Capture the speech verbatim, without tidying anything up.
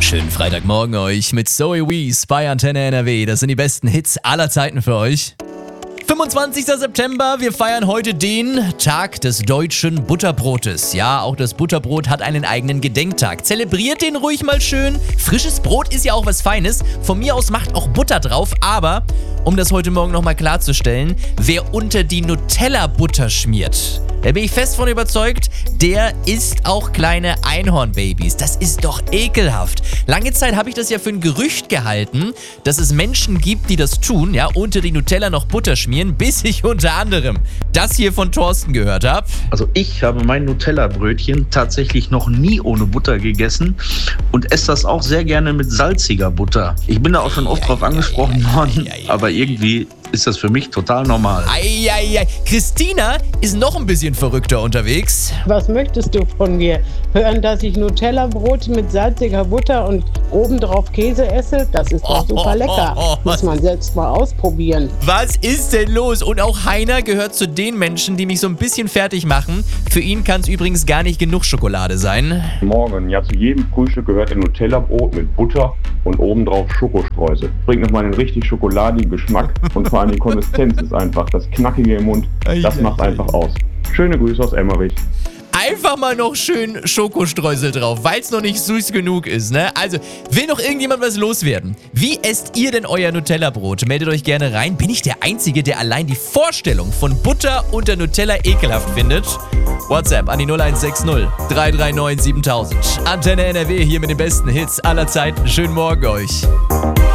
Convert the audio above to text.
Schönen Freitagmorgen euch mit Zoe Wees bei Antenne N R W. Das sind die besten Hits aller Zeiten für euch. fünfundzwanzigster September, wir feiern heute den Tag des deutschen Butterbrotes. Ja, auch das Butterbrot hat einen eigenen Gedenktag. Zelebriert den ruhig mal schön. Frisches Brot ist ja auch was Feines. Von mir aus macht auch Butter drauf, aber um das heute Morgen nochmal klarzustellen, wer unter die Nutella-Butter schmiert, da bin ich fest von überzeugt, der isst auch kleine Einhornbabys. Das ist doch ekelhaft. Lange Zeit habe ich das ja für ein Gerücht gehalten, dass es Menschen gibt, die das tun, ja, unter die Nutella noch Butter schmieren, bis ich unter anderem das hier von Thorsten gehört habe. Also ich habe mein Nutella-Brötchen tatsächlich noch nie ohne Butter gegessen und esse das auch sehr gerne mit salziger Butter. Ich bin da auch schon oft drauf angesprochen worden, aber irgendwie ist das für mich total normal. Eieiei. Christina ist noch ein bisschen verrückter unterwegs. Was möchtest du von mir? Hören, dass ich Nutella-Brot mit salziger Butter und obendrauf Käse esse? Das ist doch super lecker. Oh, oh, oh, Muss man selbst mal ausprobieren. Was ist denn los? Und auch Heiner gehört zu den Menschen, die mich so ein bisschen fertig machen. Für ihn kann es übrigens gar nicht genug Schokolade sein. Morgen, ja, zu jedem Frühstück gehört ein Nutella-Brot mit Butter und obendrauf Schokostreusel. Bringt nochmal einen richtig schokoladigen Geschmack und vor allem die Konsistenz ist einfach, das Knackige im Mund, das macht einfach aus. Schöne Grüße aus Emmerich. Einfach mal noch schön Schokostreusel drauf, weil es noch nicht süß genug ist, ne? Also, will noch irgendjemand was loswerden? Wie esst ihr denn euer Nutella-Brot? Meldet euch gerne rein. Bin ich der Einzige, der allein die Vorstellung von Butter unter Nutella ekelhaft findet? WhatsApp an die null eins sechs null drei drei neun siebentausend. Antenne N R W hier mit den besten Hits aller Zeiten. Schönen Morgen euch.